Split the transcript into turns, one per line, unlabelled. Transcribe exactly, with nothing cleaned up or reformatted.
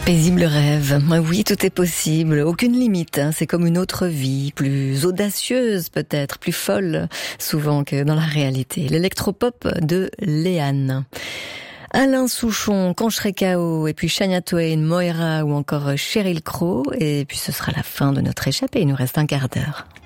Paisible rêve. Oui, tout est possible. Aucune limite. Hein. C'est comme une autre vie, plus audacieuse peut-être, plus folle souvent que dans la réalité. L'électropop de Léane. Alain Souchon, Quand je serai K O, et puis Shania Twain, Moira ou encore Sheryl Crow. Et puis ce sera la fin de notre échappée. Il nous reste un quart d'heure.